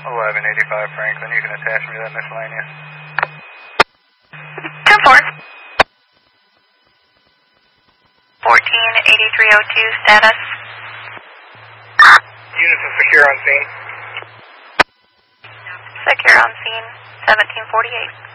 1185 Franklin, you can attach me to that miscellaneous. 10-4. 148302 status. Units are secure on scene. Secure on scene, 1748.